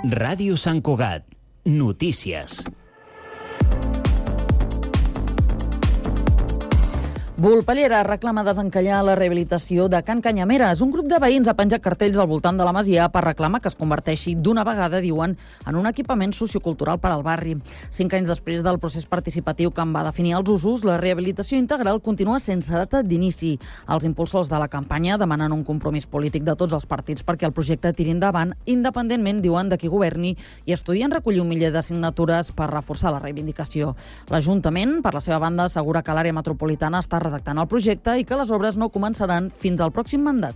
Ràdio Sant Cugat. Notícies. Volpellera reclama desencallar la rehabilitació de Can Canyameres. Un grup de veïns ha penjat cartells al voltant de la masia per reclamar que es converteixi d'una vegada, diuen, en un equipament sociocultural per al barri. 5 anys després del procés participatiu que en va definir els usos, la rehabilitació integral continua sense data d'inici. Els impulsors de la campanya demanen un compromís polític de tots els partits perquè el projecte tiri endavant, independentment, diuen, de qui governi, i estudien recollir 1 miler de signatures per reforçar la reivindicació. L'Ajuntament, per la seva banda, assegura que l'àrea metropolitana està redactant el projecte i que les obres no començaran fins al pròxim mandat.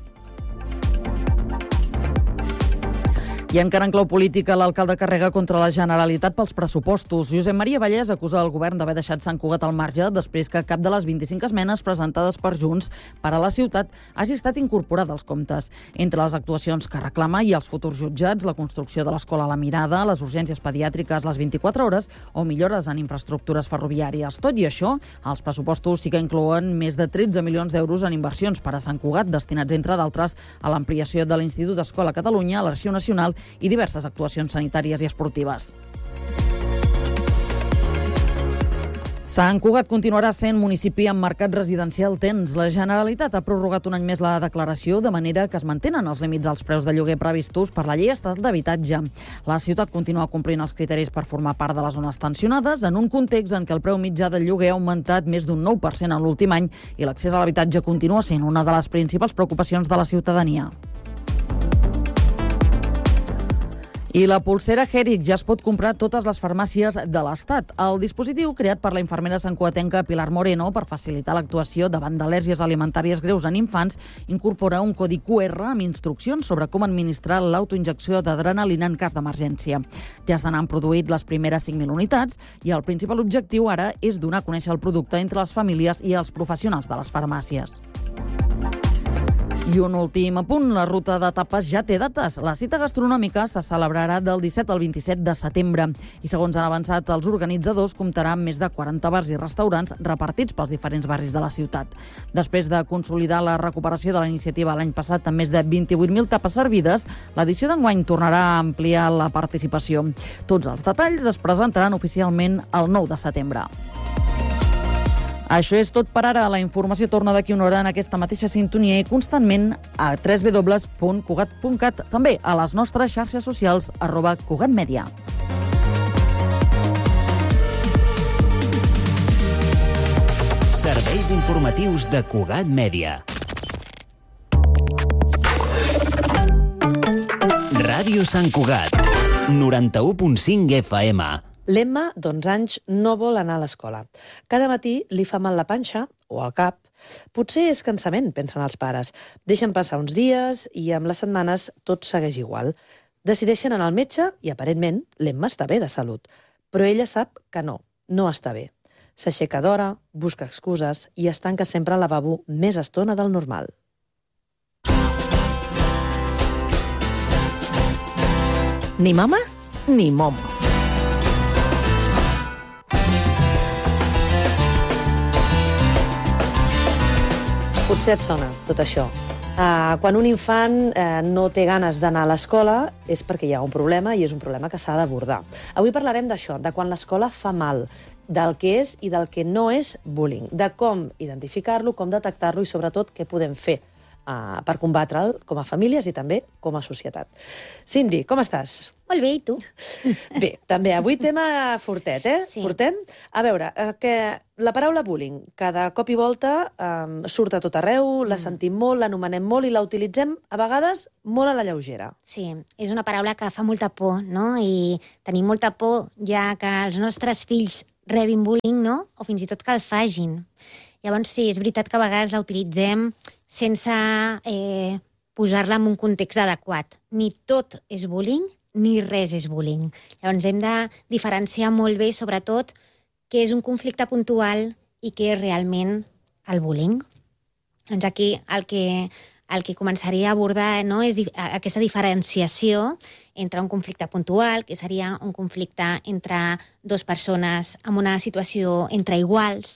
I encara en clau política, l'alcalde carrega contra la Generalitat pels pressupostos. Josep Maria Vallès acusa el govern d'haver deixat Sant Cugat al marge després que cap de les 25 esmenes presentades per Junts per a la ciutat hagi estat incorporada als comptes. Entre les actuacions que reclama hi ha els futurs jutjats, la construcció de l'escola a la Mirada, les urgències pediàtriques, les 24 hores o millores en infraestructures ferroviàries. Tot i això, els pressupostos sí que inclouen més de 13 milions d'euros en inversions per a Sant Cugat, destinats, entre d'altres, a l'ampliació de l'Institut Escola Catalunya, a l'Arxiu Nacional i diverses actuacions sanitàries i esportives. Sant Cugat continuarà sent municipi amb mercat residencial tens. La Generalitat ha prorrogat un any més la declaració, de manera que es mantenen els límits als preus de lloguer previstos per la Llei Estatal d'Habitatge. La ciutat continua complint els criteris per formar part de les zones tensionades, en un context en què el preu mitjà del lloguer ha augmentat més d'un 9% en l'últim any i l'accés a l'habitatge continua sent una de les principals preocupacions de la ciutadania. I la polsera Heric ja es pot comprar a totes les farmàcies de l'Estat. El dispositiu, creat per la infermera santcugatenca Pilar Moreno per facilitar l'actuació davant d'al·lèrgies alimentàries greus en infants, incorpora un codi QR amb instruccions sobre com administrar l'autoinjecció d'adrenalina en cas d'emergència. Ja se n'han produït les primeres 5.000 unitats i el principal objectiu ara és donar a conèixer el producte entre les famílies i els professionals de les farmàcies. I un últim apunt, la ruta d'etapes ja té dates. La cita gastronòmica se celebrarà del 17 al 27 de setembre i, segons han avançat els organitzadors, comptarà amb més de 40 bars i restaurants repartits pels diferents barris de la ciutat. Després de consolidar la recuperació de la iniciativa l'any passat amb més de 28.000 tapes servides, l'edició d'enguany tornarà a ampliar la participació. Tots els detalls es presentaran oficialment el 9 de setembre. Això és tot per ara. La informació torna d'aquí una hora en aquesta mateixa sintonia i constantment a www.cugat.cat, també a les nostres xarxes socials @cugatmedia. Serveis informatius de Cugat Mèdia. Ràdio Sant Cugat, 91.5 FM. L'Emma, d'11 anys, no vol anar a l'escola. Cada matí li fa mal la panxa o el cap. Potser és cansament, pensen els pares. Deixen passar uns dies i amb les setmanes tot segueix igual. Decideixen anar al metge i, aparentment, l'Emma està bé de salut. Però ella sap que no està bé. S'aixeca d'hora, busca excuses i es tanca sempre al lavabo més estona del normal. Ni mama ni momo. Potser et sona tot això. Quan un infant no té ganes d'anar a l'escola és perquè hi ha un problema i és un problema que s'ha d'abordar. Avui parlarem d'això, de quan l'escola fa mal, del que és i del que no és bullying, de com identificar-lo, com detectar-lo i sobretot què podem fer per combatre'l com a famílies i també com a societat. Cindy, com estàs? Molt bé, i tu? Bé, també avui tema fortet, eh? Sí. Portem? A veure, que la paraula bullying, cada cop i volta surt a tot arreu, la sentim molt, l'anomenem molt i la utilitzem a vegades molt a la lleugera. Sí, és una paraula que fa molta por, no? I tenim molta por ja que els nostres fills rebin bullying, no? O fins i tot que el fagin. Llavors, sí, és veritat que a vegades la utilitzem sense posar-la en un context adequat. Ni tot és bullying, ni res és bullying. Llavors hem de diferenciar molt bé, sobretot, què és un conflicte puntual i què és realment el bullying. Doncs aquí el que començaria a abordar, no, és aquesta diferenciació entre un conflicte puntual, que seria un conflicte entre dues persones en una situació entre iguals,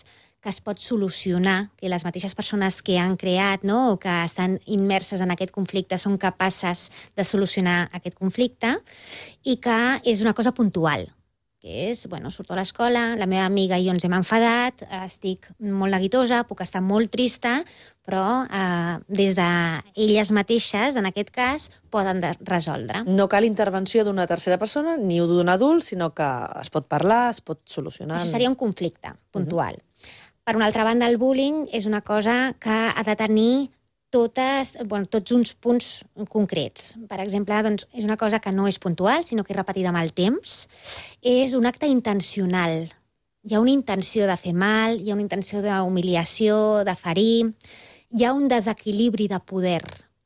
que es pot solucionar, que les mateixes persones que han creat, no?, o que estan immerses en aquest conflicte són capaces de solucionar aquest conflicte, i que és una cosa puntual, que és, bueno, surto a l'escola, la meva amiga i jo ens hem enfadat, estic molt neguitosa, puc estar molt trista, però des d'elles mateixes, en aquest cas, poden resoldre. No cal intervenció d'una tercera persona ni d'un adult, sinó que es pot parlar, es pot solucionar... Això seria un conflicte puntual. Per una altra banda, el bullying és una cosa que ha de tenir tots uns punts concrets. Per exemple, doncs, és una cosa que no és puntual, sinó que és repetida amb el temps. És un acte intencional. Hi ha una intenció de fer mal, hi ha una intenció d'humiliació, de ferir, hi ha un desequilibri de poder.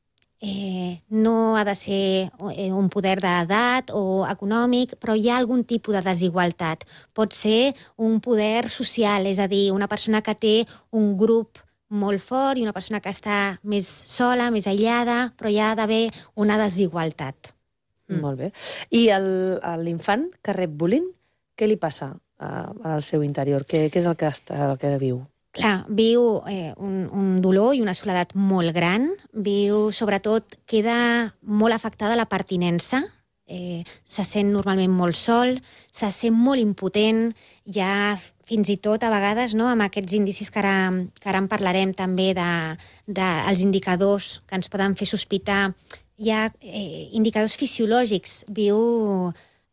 No ha de ser un poder d'edat o econòmic, però hi ha algun tipus de desigualtat. Pot ser un poder social, és a dir, una persona que té un grup molt fort i una persona que està més sola, més aïllada, però hi ha d'haver una desigualtat. Molt bé. I l'infant que rep bullying, què li passa al seu interior? Què és el que viu? Clar, viu un dolor i una soledat molt gran. Viu, sobretot, queda molt afectada la pertinença. Se sent normalment molt sol, se sent molt impotent, ja fins i tot a vegades, no, amb aquests indicis que ara en parlarem també dels indicadors que ens poden fer sospitar, hi ha indicadors fisiològics, viu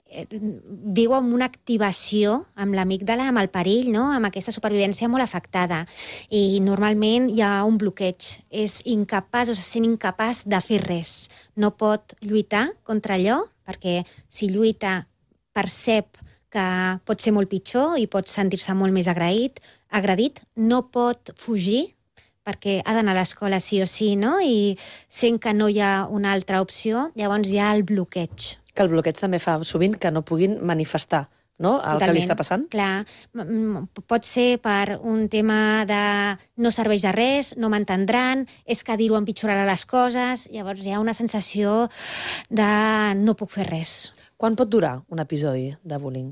amb una activació amb l'amígdala, amb el perill, no? Amb aquesta supervivència molt afectada. I normalment hi ha un bloqueig. És incapaç o se sent incapaç de fer res. No pot lluitar contra allò, perquè si lluita percep que pot ser molt pitjor i pot sentir-se molt més agredit. No pot fugir, perquè ha d'anar a l'escola sí o sí, no? I sent que no hi ha una altra opció, llavors hi ha el bloqueig. Que el bloqueig també fa sovint que no puguin manifestar, no?, el que li està passant. Clar, pot ser per un tema de no serveix de res, no m'entendran, és que dir-ho empitjorarà les coses, llavors hi ha una sensació de no puc fer res. Quan pot durar un episodi de bullying?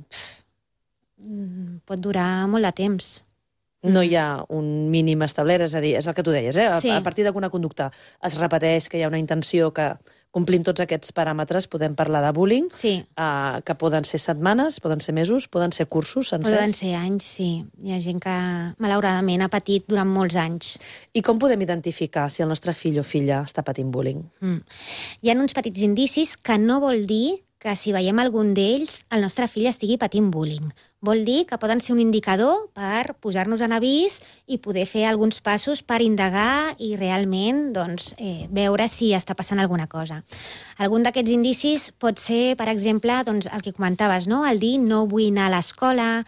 Pot durar molt de temps. No hi ha un mínim establert, és a dir, és el que tu deies, Sí. A partir d'una conducta es repeteix que hi ha una intenció que complint tots aquests paràmetres podem parlar de bullying, Sí. Que poden ser setmanes, poden ser mesos, poden ser cursos sencers. Poden ser anys, sí. Hi ha gent que, malauradament, ha patit durant molts anys. I com podem identificar si el nostre fill o filla està patint bullying? Hi ha uns petits indicis que no vol dir que si veiem algun d'ells el nostre fill estigui patint bullying. Vol dir que poden ser un indicador per posar-nos en avís i poder fer alguns passos per indagar i realment veure si està passant alguna cosa. Algun d'aquests indicis pot ser, per exemple, el que comentaves, no? El dir no vull anar a l'escola,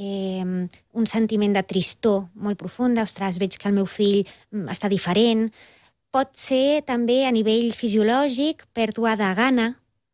un sentiment de tristor molt profunda, ostres, veig que el meu fill està diferent. Pot ser també a nivell fisiològic, pèrdua de gana,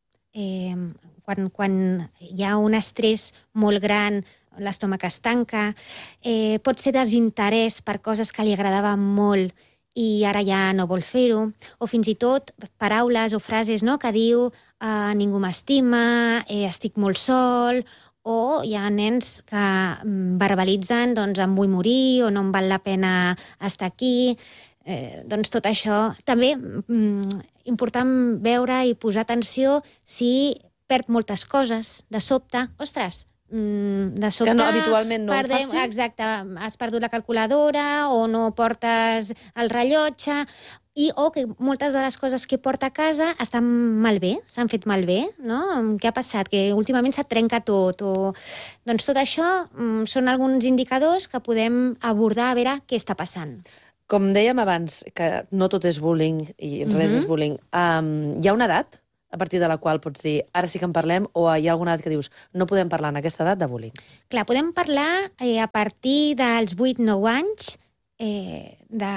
quan hi ha un estrès molt gran, l'estómac es tanca, pot ser desinterès per coses que li agradaven molt i ara ja no vol fer-ho, o fins i tot paraules o frases, no?, que diu ningú m'estima, estic molt sol, o hi ha nens que verbalitzen em vull morir o no em val la pena estar aquí. Tot això també important veure i posar atenció si perd moltes coses de sobte. Ostres, de sobte... Que no, habitualment no ho faci. Exacte, has perdut la calculadora o no portes el rellotge, o que moltes de les coses que porta a casa estan malbé, s'han fet malbé, no? Què ha passat? Que últimament se't trenca tot. Doncs tot això són alguns indicadors que podem abordar a veure què està passant. Com dèiem abans, que no tot és bullying i res és bullying, hi ha una edat a partir de la qual pots dir ara sí que en parlem, o hi ha alguna edat que dius no podem parlar en aquesta edat de bullying? Clar, podem parlar a partir dels 8-9 anys de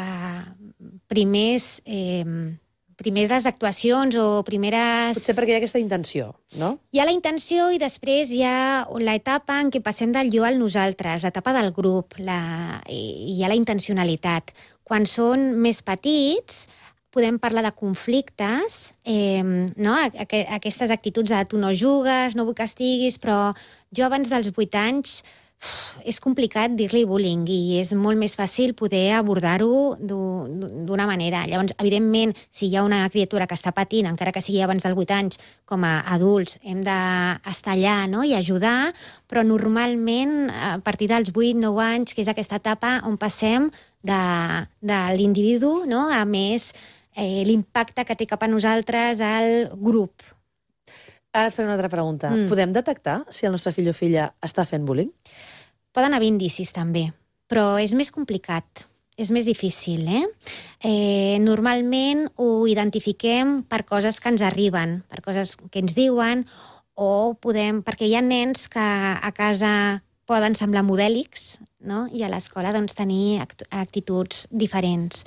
primeres actuacions o primeres... Potser perquè hi ha aquesta intenció, no? Hi ha la intenció i després hi ha l'etapa en què passem del jo al nosaltres, l'etapa del grup, i hi ha la intencionalitat. Quan són més petits, podem parlar de conflictes, no? Aquestes actituds de tu no jugues, no vull que estiguis, però jo abans dels 8 anys és complicat dir-li bullying i és molt més fàcil poder abordar-ho d'una manera. Llavors, evidentment, si hi ha una criatura que està patint, encara que sigui abans dels 8 anys, com a adults, hem d'estar allà, no?, i ajudar, però normalment, a partir dels 8-9 anys, que és aquesta etapa on passem de l'individu, no?, a més l'impacte que té cap a nosaltres el grup. Ara et faré una altra pregunta. Podem detectar si el nostre fill o filla està fent bullying? Poden haver indicis, també, però és més complicat, és més difícil, Normalment ho identifiquem per coses que ens arriben, per coses que ens diuen, o perquè hi ha nens que a casa poden semblar modèlics, no?, i a l'escola doncs, tenir actituds diferents.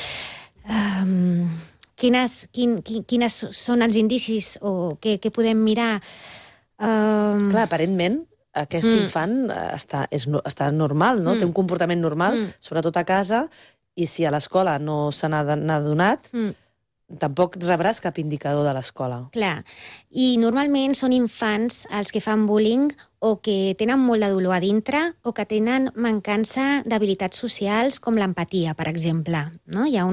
Quines són els indicis o què podem mirar? Clar, aparentment, aquest infant està normal, no? Té un comportament normal, sobretot a casa, i si a l'escola no se n'ha adonat, tampoc rebràs cap indicador de l'escola. Clar, i normalment són infants els que fan bullying o que tenen molt de dolor a dintre o que tenen mancança d'habilitats socials com l'empatia, per exemple. No? Hi ha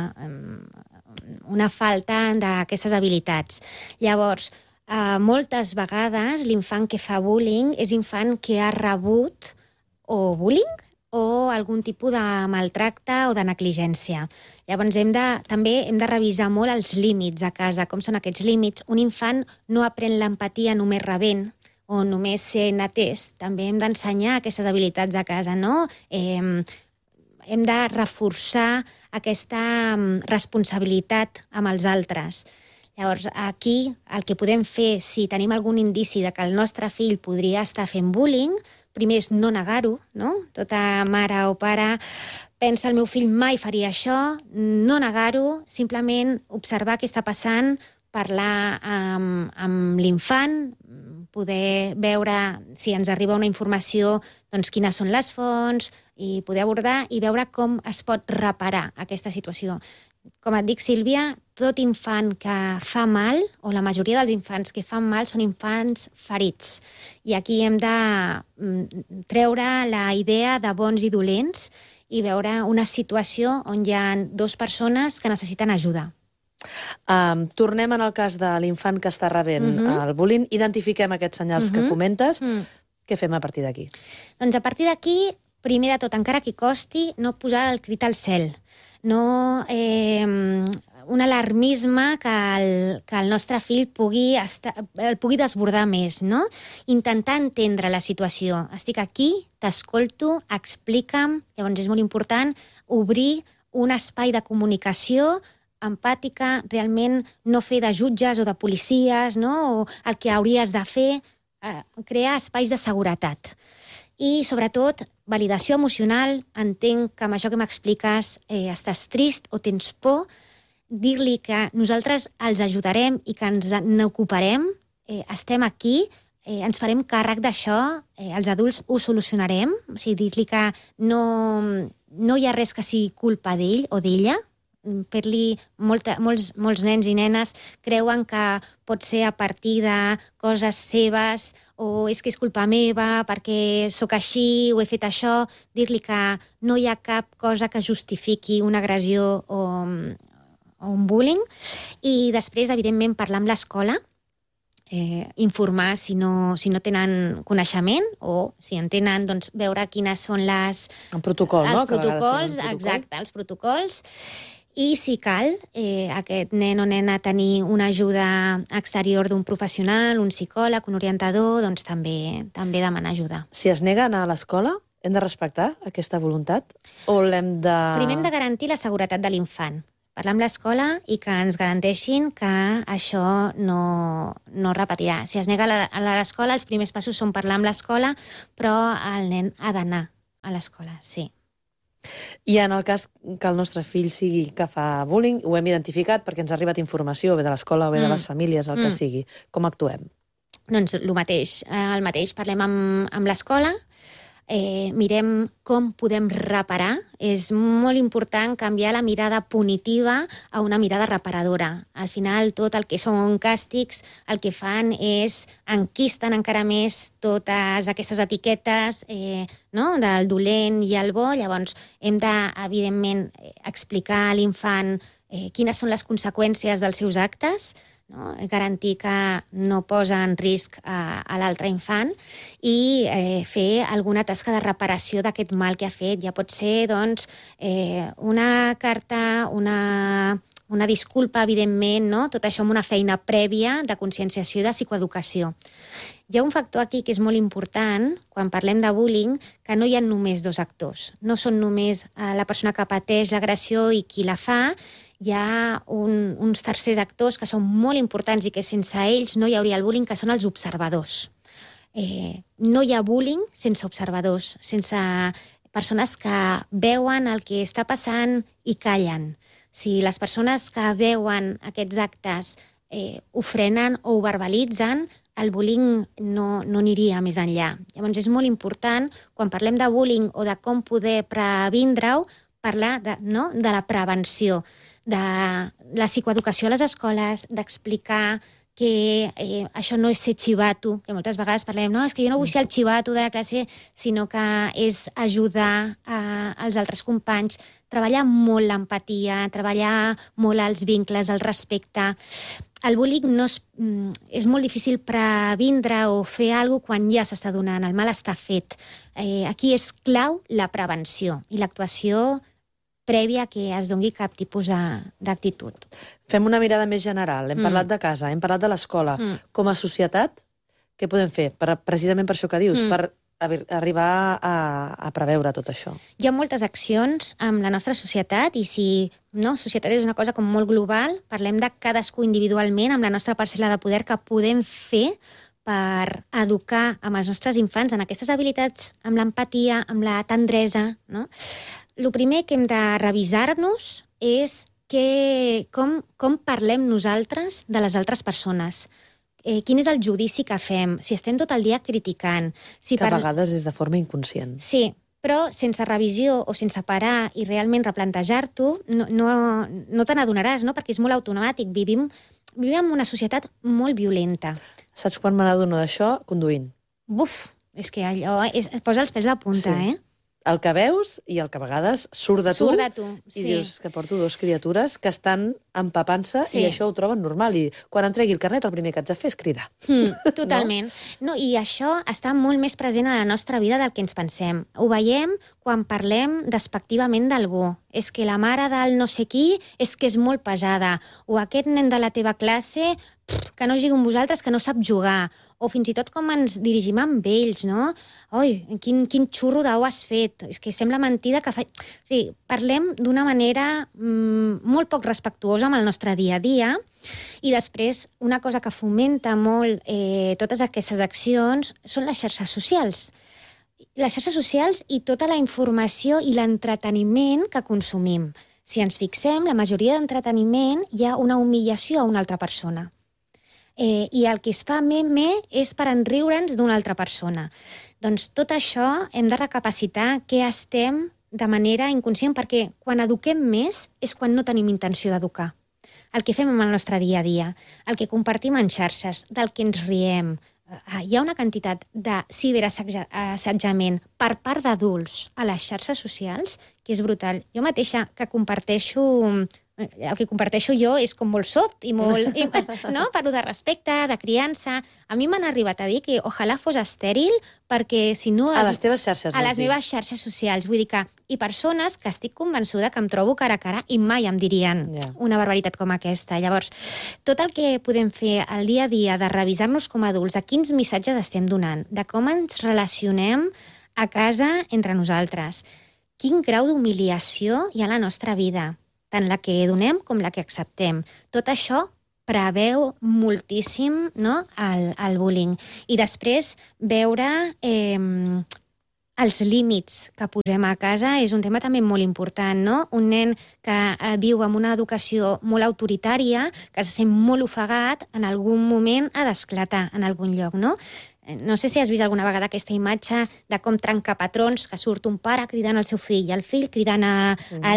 una falta d'aquestes habilitats. Llavors, moltes vegades l'infant que fa bullying és infant que ha rebut o bullying o algun tipus de maltracte o de negligència. Llavors també hem de revisar molt els límits a casa, com són aquests límits. Un infant no aprèn l'empatia només rebent o només sent atès. També hem d'ensenyar aquestes habilitats a casa, no? Hem de reforçar aquesta responsabilitat amb els altres. Llavors, aquí el que podem fer, si tenim algun indici de que el nostre fill podria estar fent bullying, primer és no negar-ho, no? Tota mare o pare pensa el meu fill mai faria això, no negar-ho, simplement observar què està passant, parlar amb l'infant, poder veure si ens arriba una informació, doncs quines són les fonts, i poder abordar i veure com es pot reparar aquesta situació. Com et dic, Sílvia, tot infant que fa mal, o la majoria dels infants que fan mal, són infants ferits. I aquí hem de treure la idea de bons i dolents i veure una situació on hi ha dues persones que necessiten ajuda. Tornem en el cas de l'infant que està rebent el bullying. Identifiquem aquests senyals que comentes. Què fem a partir d'aquí? Doncs a partir d'aquí, primer de tot, encara que costi, no posar el crit al cel. No un alarmisme que el nostre fill el pugui desbordar més, no? Intentar entendre la situació. Estic aquí, t'escolto, explica'm. Llavors és molt important obrir un espai de comunicació empàtica, realment no fer de jutges o de policies, no? O el que hauries de fer, crear espais de seguretat. I, sobretot, validació emocional. Entenc que amb això que m'expliques estàs trist o tens por. Dir-li que nosaltres els ajudarem i que ens n'ocuparem. Estem aquí, ens farem càrrec d'això, els adults ho solucionarem. O sigui, dir-li que no hi ha res que sigui culpa d'ell o d'ella. Molts nens i nenes creuen que pot ser a partir de coses seves o és que és culpa meva perquè sóc així o he fet això. Dir-li que no hi ha cap cosa que justifiqui una agressió o un bullying. I després, evidentment, parlar amb l'escola, informar si no tenen coneixement o si en tenen, doncs veure quines són els protocols, exacte, els protocols. I, si cal, aquest nen o nena tenir una ajuda exterior d'un professional, un psicòleg, un orientador, doncs també demanar ajuda. Si es neguen a l'escola, hem de respectar aquesta voluntat? O l'hem de... Primer hem de garantir la seguretat de l'infant. Parlar amb l'escola i que ens garanteixin que això no repetirà. Si es nega a l'escola, els primers passos són parlar amb l'escola, però el nen ha d'anar a l'escola, sí. I en el cas que el nostre fill sigui que fa bullying, ho hem identificat perquè ens ha arribat informació, o bé de l'escola o bé de les famílies, el que sigui. Com actuem? Doncs el mateix. Parlem amb l'escola, mirem com podem reparar. És molt important canviar la mirada punitiva a una mirada reparadora. Al final, tot el que són càstigs, el que fan és enquisten encara més totes aquestes etiquetes del dolent i el bo. Llavors, hem de, evidentment, explicar a l'infant quines són les conseqüències dels seus actes, garantir que no posa en risc a l'altre infant i fer alguna tasca de reparació d'aquest mal que ha fet. Ja pot ser doncs, una carta, una disculpa, evidentment, tot això amb una feina prèvia de conscienciació i de psicoeducació. Hi ha un factor aquí que és molt important, quan parlem de bullying, que no hi ha només dos actors. No són només la persona que pateix l'agressió i qui la fa, hi ha uns tercers actors que són molt importants i que sense ells no hi hauria el bullying, que són els observadors. No hi ha bullying sense observadors, sense persones que veuen el que està passant i callen. Si les persones que veuen aquests actes ho frenen o ho verbalitzen, el bullying no aniria més enllà. Llavors és molt important, quan parlem de bullying o de com poder previndre-ho, parlar de la prevenció, de la psicoeducació a les escoles, d'explicar que això no és ser xivato, que moltes vegades parlem, és que jo no vull ser el xivato de la classe, sinó que és ajudar als altres companys, treballar molt l'empatia, treballar molt els vincles, el respecte. El bullying és molt difícil previndre o fer alguna cosa quan ja s'està donant, el mal està fet. Aquí és clau la prevenció i l'actuació prèvia que es doni cap tipus d'actitud. Fem una mirada més general. Hem parlat de casa, hem parlat de l'escola. Com a societat, què podem fer? Precisament per això que dius, per arribar a preveure tot això. Hi ha moltes accions amb la nostra societat i si societat és una cosa com molt global, parlem de cadascú individualment amb la nostra parcel·la de poder que podem fer per educar amb els nostres infants en aquestes habilitats, amb l'empatia, amb la tendresa. El primer que hem de revisar-nos és com parlem nosaltres de les altres persones. Quin és el judici que fem? Si estem tot el dia criticant. Que a vegades és de forma inconscient. Sí, però sense revisió o sense parar i realment replantejar-t'ho, no te n'adonaràs, perquè és molt automàtic. Vivim en una societat molt violenta. Saps quan me n'adono d'això? Conduint. Buf, és que allò posa els pèls de punta, El que veus i el que a vegades surt de tu. Surt de tu, i dius que porto dues criatures que estan empapant-se i això ho troben normal. I quan em tregui el carnet el primer que haig de fer és cridar. Totalment. I això està molt més present a la nostra vida del que ens pensem. Ho veiem quan parlem despectivament d'algú. És que la mare del no sé qui és que és molt pesada. O aquest nen de la teva classe que no jugui amb vosaltres, que no sap jugar. O fins i tot com ens dirigim amb ells, no? Oi, quin xurro d'ou has fet? És que sembla mentida que faig... O sigui, parlem d'una manera molt poc respectuosa amb el nostre dia a dia i després una cosa que fomenta molt totes aquestes accions són les xarxes socials. Les xarxes socials i tota la informació i l'entreteniment que consumim. Si ens fixem, la majoria d'entreteniment hi ha una humillació a una altra persona. I el que es fa meme és per enriure'ns d'una altra persona. Doncs tot això hem de recapacitar què estem de manera inconscient, perquè quan eduquem més és quan no tenim intenció d'educar. El que fem amb el nostre dia a dia, el que compartim en xarxes, del que ens riem. Hi ha una quantitat de ciberassetjament per part d'adults a les xarxes socials que és brutal. Jo mateixa, que comparteixo... El que comparteixo jo és com molt soft i molt... Parlo de respecte, de criança. A mi m'han arribat a dir que ojalà fos estèril perquè si no... A les teves xarxes. A les meves xarxes socials. Vull dir que hi ha persones que estic convençuda que em trobo cara a cara i mai em dirien una barbaritat com aquesta. Llavors, tot el que podem fer al dia a dia de revisar-nos com a adults, de quins missatges estem donant, de com ens relacionem a casa entre nosaltres, quin grau d'humiliació hi ha a la nostra vida, tant la que donem com la que acceptem. Tot això preveu moltíssim el bullying. I després veure els límits que posem a casa és un tema també molt important, no? Un nen que viu amb una educació molt autoritària, que se sent molt ofegat, en algun moment ha d'esclatar en algun lloc, no? No sé si has vist alguna vegada aquesta imatge de com trenca patrons, que surt un pare cridant al seu fill, i el fill cridant a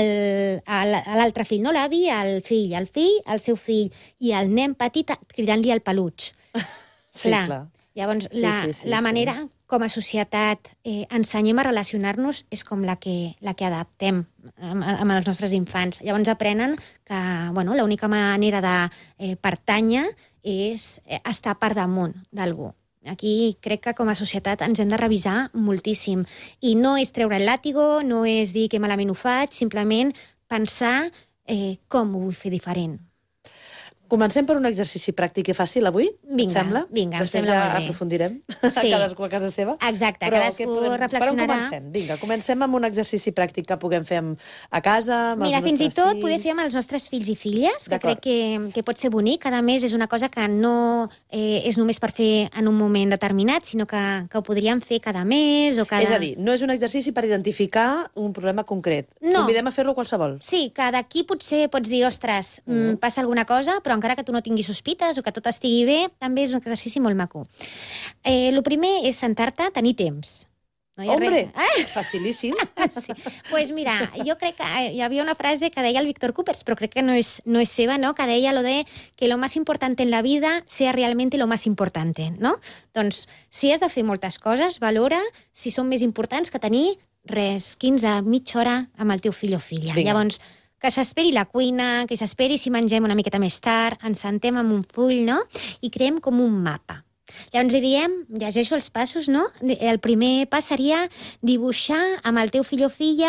l'altre fill, no l'avi, el fill, al seu fill, i el nen petit cridant-li al peluig. Sí, clar. Llavors, la manera com a societat ensenyem a relacionar-nos és com la que adaptem amb els nostres infants. Llavors aprenen que l'única manera de pertànyer és estar per damunt d'algú. Aquí crec que com a societat ens hem de revisar moltíssim. I no és treure el làtigo, no és dir que malament ho faig, simplement pensar com ho vull fer diferent. Comencem per un exercici pràctic i fàcil avui, et sembla? Vinga, em Després sembla molt bé. aprofundirem Sí. cadascú a casa seva. Exacte, Però cadascú reflexionarà. Per on comencem? Vinga, comencem amb un exercici pràctic que puguem fer a casa, amb Mira, els fins i nostres tot fills. poder fer amb els nostres fills i filles, que D'acord. crec que pot ser bonic. A més, és una cosa que no és només per fer en un moment determinat, sinó que ho podríem fer cada mes o cada... És a dir, no és un exercici per identificar un problema concret. No. Convidem a fer-lo qualsevol. Sí, que d'aquí potser pots dir, ostres, passa alguna cosa, però encara que tu no tinguis sospites o que tot estigui bé, també és un exercici molt maco. El primer és sentar-te, tenir temps. No hi ha Hombre, res. facilíssim. Sí. Pues mira, jo crec que hi havia una frase que deia el Víctor Coopers, però crec que no es seva, ¿no? Que deia lo de que lo más importante en la vida sea realmente lo más importante, ¿no? Doncs, si has de fer moltes coses, valora si són més importants que tenir 15, mitja hora amb el teu fill o filla. Vinga. Llavors, que s'esperi la cuina, que s'esperi si mengem una miqueta més tard, ens sentem amb un full, no? I creem com un mapa. Llavors hi diem, llegeixo els passos, no? El primer pas seria dibuixar amb el teu fill o filla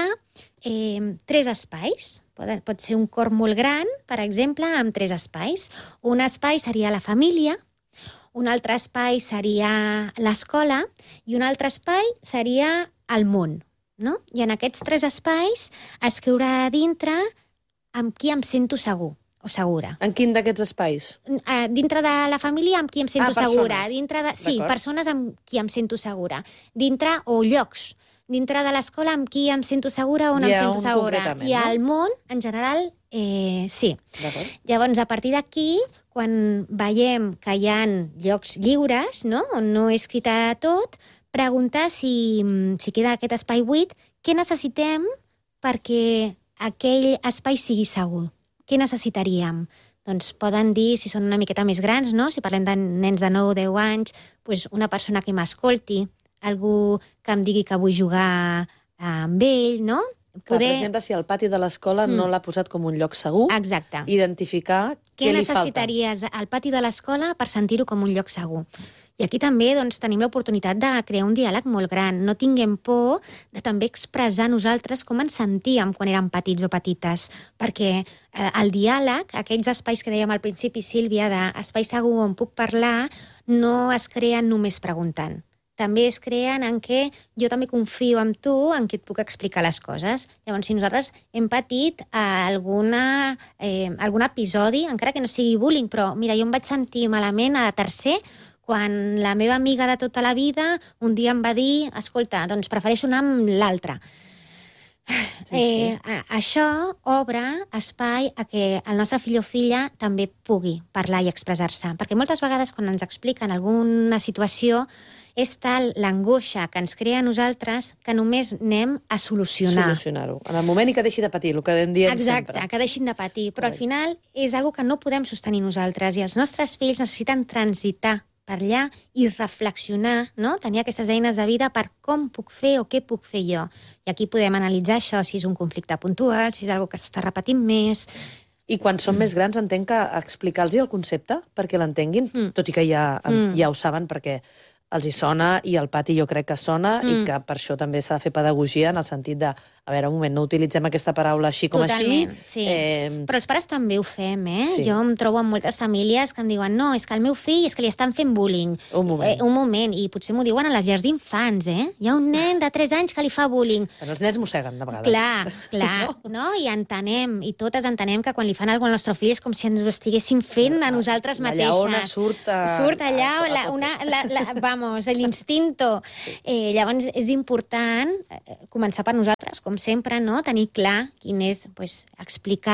3 espais. Pot ser un cor molt gran, per exemple, amb 3 espais. Un espai seria la família, un altre espai seria l'escola i un altre espai seria el món. No? I en aquests 3 espais escriure a dintre amb qui em sento segur o segura. En quin d'aquests espais? Dintre de la família amb qui em sento segura. Persones. Sí, persones amb qui em sento segura. Dintre, o llocs. Dintre de l'escola amb qui em sento segura o no em sento segura. I al món, en general, sí. Llavors, a partir d'aquí, quan veiem que hi ha llocs lliures, no? On no he escrit tot, preguntar si queda aquest espai buit, què necessitem perquè aquell espai sigui segur. Què necessitaríem? Doncs poden dir, si són una miqueta més grans, no? Si parlem de nens de 9 o 10 anys, doncs una persona que m'escolti, algú que em digui que vull jugar amb ell, no? Per exemple, si el pati de l'escola no l'ha posat com un lloc segur, exacte. Identificar què li falta. Què necessitaries al pati de l'escola per sentir-ho com un lloc segur? I aquí també tenim l'oportunitat de crear un diàleg molt gran. No tinguem por de també expressar nosaltres com ens sentíem quan érem petits o petites, perquè el diàleg, aquells espais que dèiem al principi, Sílvia, d'espai segur on puc parlar, no es creen només preguntant. També es creen en què jo també confio en tu, en què et puc explicar les coses. Llavors, si nosaltres hem patit algun episodi, encara que no sigui bullying, però mira, jo em vaig sentir malament a tercer quan la meva amiga de tota la vida un dia em va dir, escolta, doncs prefereixo anar amb l'altre. Sí. Això obre espai a que el nostre fill o filla també pugui parlar i expressar-se. Perquè moltes vegades quan ens expliquen alguna situació és tal l'angoixa que ens crea a nosaltres que només anem a solucionar-ho. En el moment i que deixi de patir, el que en diem sempre. Exacte, que deixin de patir. Però al final és una que no podem sostenir nosaltres i els nostres fills necessiten transitar per allà i reflexionar, no? Tenir aquestes eines de vida per com puc fer o què puc fer jo. I aquí podem analitzar això, si és un conflicte puntual, si és una cosa que s'està repetint més. I quan són més grans entenc que explicar-los el concepte perquè l'entenguin, tot i que ja ho saben perquè els hi sona i el pati jo crec que sona i que per això també s'ha de fer pedagogia en el sentit de, a veure, un moment, no utilitzem aquesta paraula així com totalment, així. Sí. Però els pares també ho fem, Sí. Jo em trobo amb moltes famílies que em diuen no, és que el meu fill és que li estan fent bullying. Un moment, i potser m'ho diuen a les llars d'infants, Hi ha un nen de 3 anys que li fa bullying. Però els nens mosseguen, de vegades. Clar, no? I entenem, i totes entenem que quan li fan alguna cosa al nostre fill és com si ens ho estiguéssim fent a nosaltres mateixes. La lleona surt allà, vamos, l'instinto. Llavors és important començar per nosaltres, com sempre, no? Tenir clar quin és, explicar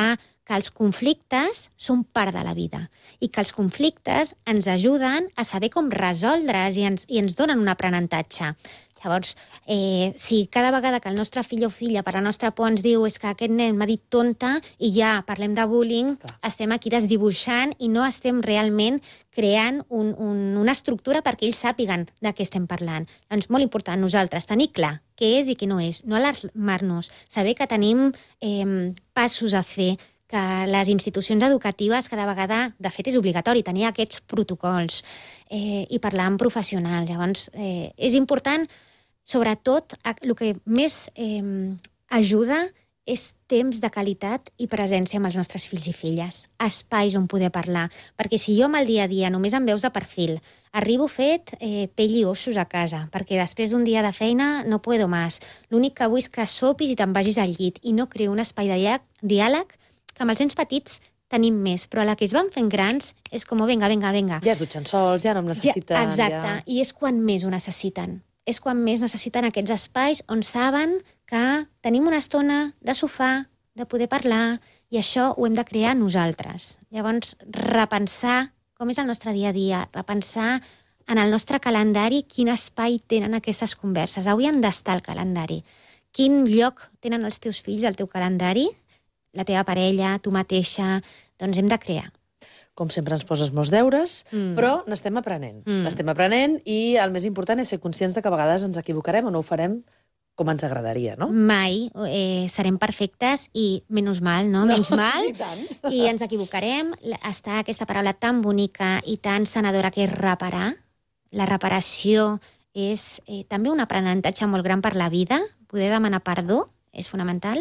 que els conflictes són part de la vida i que els conflictes ens ajuden a saber com resoldre's i ens donen un aprenentatge. Llavors, si cada vegada que el nostre fill o filla per la nostra por ens diu és que aquest nen m'ha dit tonta i ja parlem de bullying, estem aquí desdibuixant i no estem realment creant una estructura perquè ells sàpiguen de què estem parlant. Doncs molt important nosaltres tenir clar què és i què no és, no alarmar-nos, saber que tenim passos a fer, que les institucions educatives cada vegada, de fet, és obligatori tenir aquests protocols i parlar amb professionals. Llavors, és important, sobretot, el que més ajuda és temps de qualitat i presència amb els nostres fills i filles, espais on poder parlar, perquè si jo amb el dia a dia només em veus de perfil, arribo fet pell i ossos a casa, perquè després d'un dia de feina no puedo más. L'únic que vull és que sopis i te'n vagis al llit i no creo un espai de diàleg que amb els nens petits tenim més, però a la que es van fent grans és com, vinga. Ja es dutxen sols, ja no em necessiten. Ja, exacte, i és quan més ho necessiten. És quan més necessiten aquests espais on saben que tenim una estona de sofà, de poder parlar, i això ho hem de crear nosaltres. Llavors, repensar com és el nostre dia a dia, repensar en el nostre calendari quin espai tenen aquestes converses. Haurien d'estar al calendari. Quin lloc tenen els teus fills al teu calendari, la teva parella, tu mateixa, doncs hem de crear. Com sempre ens poses molts deures, però n'estem aprenent. N'estem aprenent i el més important és ser conscients de que a vegades ens equivocarem o no ho farem com ens agradaria, no? Mai serem perfectes i menys mal, no? Menys mal. I ens equivocarem. Està aquesta paraula tan bonica i tan sanadora que és reparar. La reparació és també un aprenentatge molt gran per la vida. Poder demanar perdó és fonamental.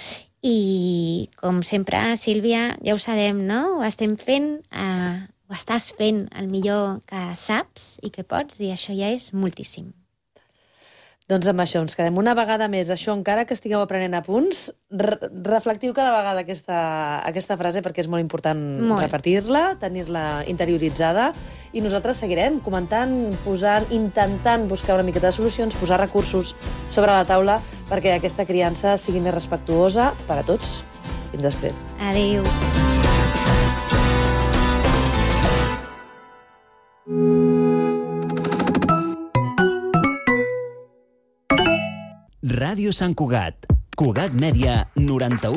I, com sempre, Sílvia, ja ho sabem, no? Ho estem fent, ho estàs fent el millor que saps i que pots, i això ja és moltíssim. Doncs amb això ens quedem una vegada més. Això, encara que estigueu aprenent a punts, reflectiu cada vegada aquesta frase, perquè és molt important repetir-la, tenir-la interioritzada, i nosaltres seguirem comentant, intentant buscar una miqueta de solucions, posar recursos sobre la taula perquè aquesta criança sigui més respectuosa per a tots. Fins després. Adéu. Ràdio Sant Cugat. Cugat Mèdia, 91.